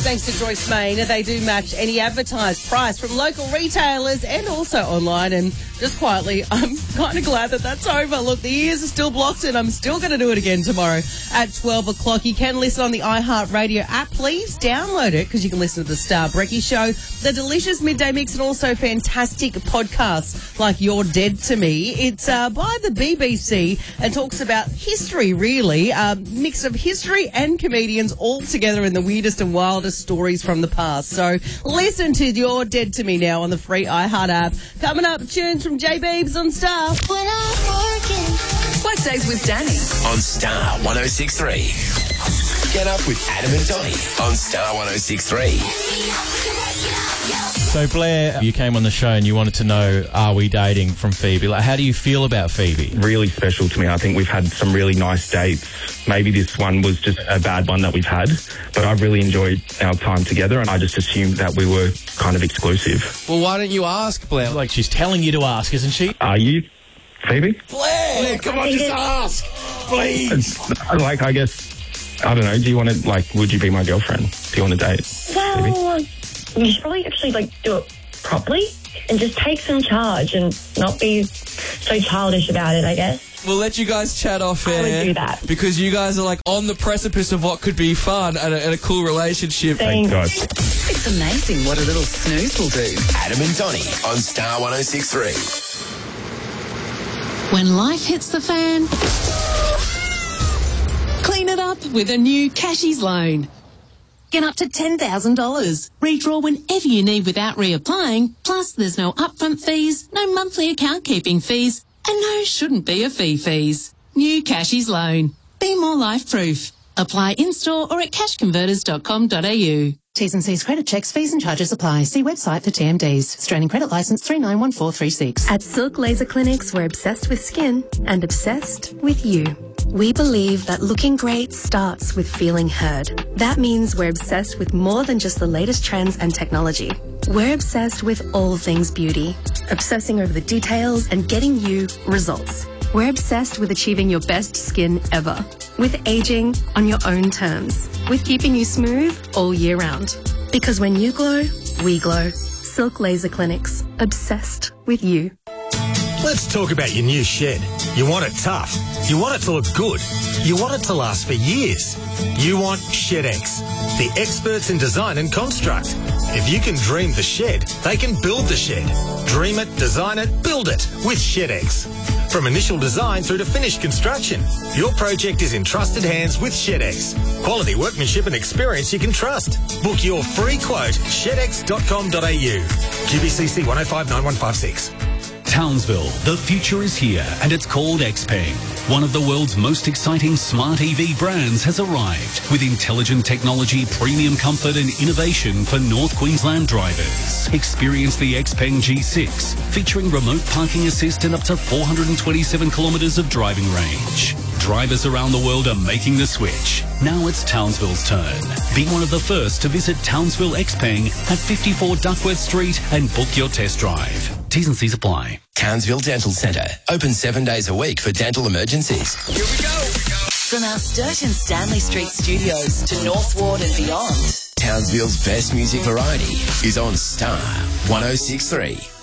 Thanks to Joyce Main. They do match any advertised price from local retailers and also online. And just quietly, I'm kind of glad that that's over. Look, the ears are still blocked and I'm still going to do it again tomorrow at 12 o'clock. You can listen on the iHeartRadio app. Please download it because you can listen to the Star Brekkie Show, the delicious Midday Mix, and also fantastic podcasts like You're Dead to Me. It's by the BBC and talks about history, really. Mix of history and comedians all together in the weirdest and wildest stories from the past. So listen to You're Dead to Me now on the free iHeart app. Coming up, tunes from J Beebs on Star. When I'm working. Weekdays with Danny on Star 106.3. Get up with Adam and Donny on Star 106.3. So, Blair, you came on the show and you wanted to know, are we dating from Phoebe? Like, how do you feel about Phoebe? Really special to me. I think we've had some really nice dates. Maybe this one was just a bad one that we've had, but I've really enjoyed our time together and I just assumed that we were kind of exclusive. Well, why don't you ask, Blair? Like, she's telling you to ask, isn't she? Are you Phoebe? Blair, come on, just ask, please. Like, I guess, I don't know, do you want to, like, would you be my girlfriend? Do you want to date? Well, you should probably actually, do it properly and just take some charge and not be so childish about it, I guess. We'll let you guys chat off air. I would do that. Because you guys are, on the precipice of what could be fun and a cool relationship. Thank God. It's amazing what a little snooze will do. Adam and Donny on Star 106.3. When life hits the fan, clean it up with a new Cashies loan. Get up to $10,000. Redraw whenever you need without reapplying. Plus, there's no upfront fees, no monthly account keeping fees, and no shouldn't be a fees. New Cashies loan. Be more life-proof. Apply in-store or at cashconverters.com.au. T's and C's credit checks, fees and charges apply. See website for TMDs. Australian Credit Licence 391436. At Silk Laser Clinics, we're obsessed with skin and obsessed with you. We believe that looking great starts with feeling heard. That means we're obsessed with more than just the latest trends and technology. We're obsessed with all things beauty, obsessing over the details and getting you results. We're obsessed with achieving your best skin ever, with aging on your own terms, with keeping you smooth all year round. Because when you glow, we glow. Silk Laser Clinics, obsessed with you. Let's talk about your new shed. You want it tough. You want it to look good. You want it to last for years. You want ShedX, the experts in design and construct. If you can dream the shed, they can build the shed. Dream it, design it, build it with ShedX. From initial design through to finished construction, your project is in trusted hands with ShedX. Quality workmanship and experience you can trust. Book your free quote, shedx.com.au. QBCC 1059156. Townsville, the future is here and it's called XPeng. One of the world's most exciting smart EV brands has arrived with intelligent technology, premium comfort and innovation for North Queensland drivers. Experience the XPeng G6 featuring remote parking assist and up to 427 kilometres of driving range. Drivers around the world are making the switch. Now it's Townsville's turn. Be one of the first to visit Townsville XPeng at 54 Duckworth Street and book your test drive. T's and C's apply. Townsville Dental Centre. Open 7 days a week for dental emergencies. Here we go. From our Sturt and Stanley Street studios to North Ward and beyond. Townsville's best music variety is on Star 106.3.